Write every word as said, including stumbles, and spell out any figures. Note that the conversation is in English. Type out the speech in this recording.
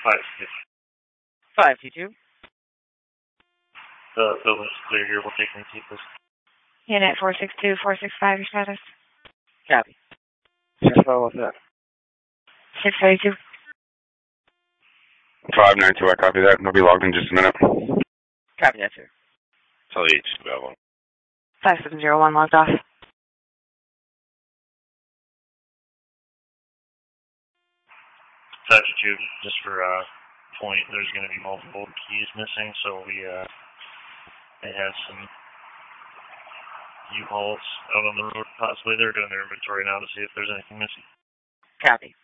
Five two. Five two two. The building's clear here. We'll take and keep this. Unit four six two, four six five, your status? Copy. Six five, what's that? Six five two. Five nine two. I copy that. I'll be logged in just a minute. Copy that, sir. Tell the H available. Five seven zero one logged off. Five two two. Just for uh point, there's going to be multiple keys missing, so we uh they have some U-Hauls out on the road. Possibly they're doing their inventory now to see if there's anything missing. Copy.